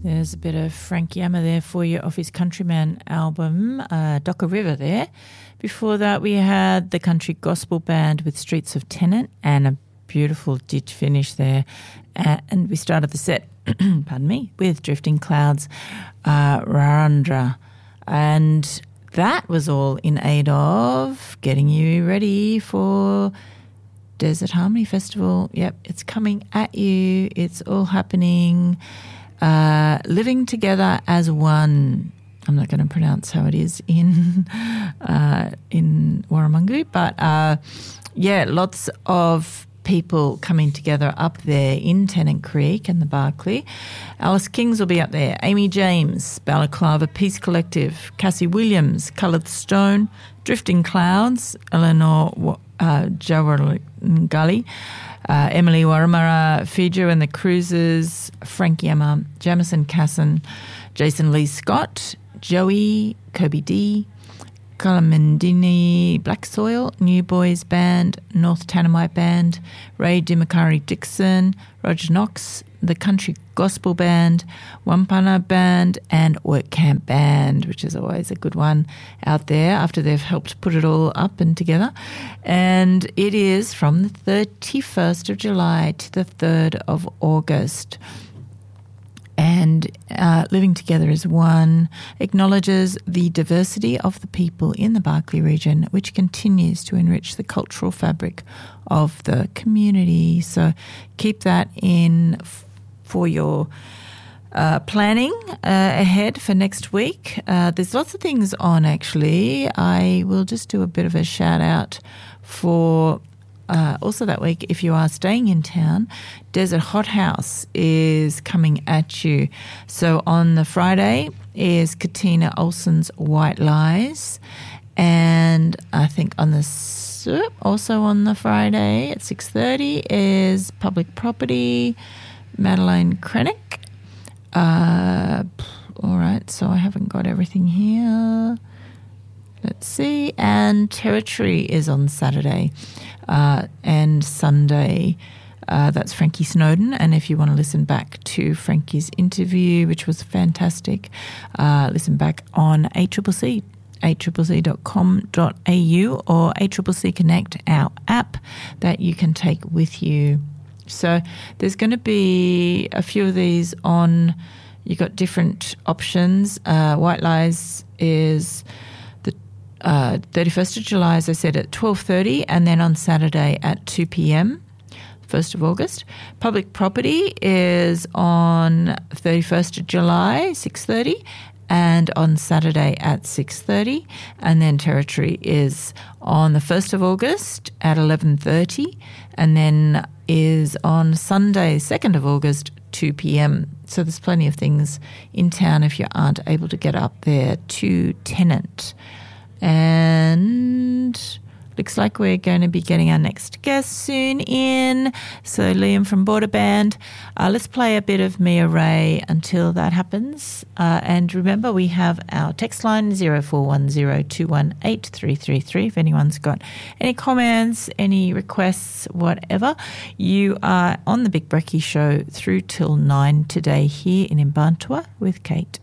There's a bit of Frank Yammer there for you off his Countryman album, Docker River there. Before that, we had the Country Gospel Band with Streets of Tennant and a beautiful ditch finish there. And we started the set, pardon me, with Drifting Clouds, Rarandra. And that was all in aid of getting you ready for Desert Harmony Festival. Yep, it's coming at you. It's all happening. Living together as one. I'm not going to pronounce how it is in Warramungu, but lots of people coming together up there in Tennant Creek and the Barclay. Alice Kings will be up there. Amy James, Balaclava Peace Collective, Cassie Williams, Coloured Stone, Drifting Clouds, Eleanor Jawarangali, Emily Warramara, Fiju and the Cruisers, Frank Yammer, Jamison Casson, Jason Lee Scott, Joey, Kobe D, Kalamandini Black Soil, New Boys Band, North Tanamite Band, Ray Dimakari Dixon, Roger Knox, the Country Gospel Band, Wampana Band, and Work Camp Band, which is always a good one out there after they've helped put it all up and together. And it is from the 31st of July to the 3rd of August. And Living Together as One acknowledges the diversity of the people in the Barclay region, which continues to enrich the cultural fabric of the community. So keep that in for your planning ahead for next week. There's lots of things on, actually. I will just do a bit of a shout out for also that week, if you are staying in town, Desert Hot House is coming at you. So on the Friday is Katina Olsen's White Lies, and I think on the also on the Friday at 6:30 is Public Property, Madeleine Krennick. All right, so I haven't got everything here. Let's see. And Territory is on Saturday and Sunday. That's Frankie Snowden. And if you want to listen back to Frankie's interview, which was fantastic, listen back on ACCC, accc.com.au or ACCC Connect, our app that you can take with you. So there's going to be a few of these on. You've got different options. White Lies is 31st of July, as I said, at 12:30, and then on Saturday at 2 p.m, 1st of August. Public Property is on 31st of July, 6:30, and on Saturday at 6:30. And then Territory is on the 1st of August at 11:30, and then is on Sunday, 2nd of August, 2 p.m. So there's plenty of things in town if you aren't able to get up there to Tennant. And looks like we're going to be getting our next guest soon in. So Liam from Border Band. Let's play a bit of Mia Ray until that happens. And remember, we have our text line 0410218333. If anyone's got any comments, any requests, whatever, you are on the Big Brekkie Show through till 9 today here in Mbantua with Kate.